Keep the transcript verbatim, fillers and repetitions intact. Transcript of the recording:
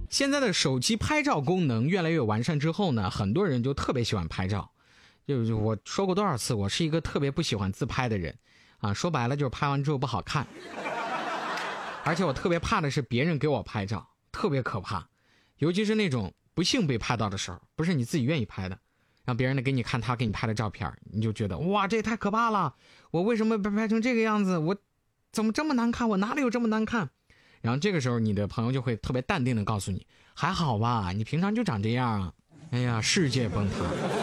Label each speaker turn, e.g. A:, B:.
A: 现在的手机拍照功能越来越完善之后呢，很多人就特别喜欢拍照。就就我说过多少次，我是一个特别不喜欢自拍的人啊，说白了就是拍完之后不好看。而且我特别怕的是别人给我拍照，特别可怕。尤其是那种不幸被拍到的时候，不是你自己愿意拍的，让别人给你看他给你拍的照片，你就觉得哇，这也太可怕了，我为什么被拍成这个样子，我怎么这么难看，我哪里有这么难看。然后这个时候你的朋友就会特别淡定的告诉你，还好吧，你平常就长这样啊。哎呀，世界崩塌。